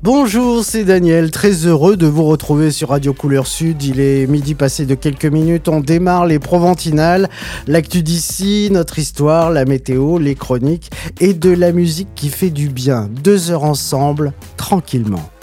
Bonjour, c'est Daniel, très heureux de vous retrouver sur Radio Couleur Sud. Il est midi passé de quelques minutes, on démarre les Proventinales, l'actu d'ici, notre histoire, la météo, les chroniques et de la musique qui fait du bien. 2 heures ensemble, tranquillement.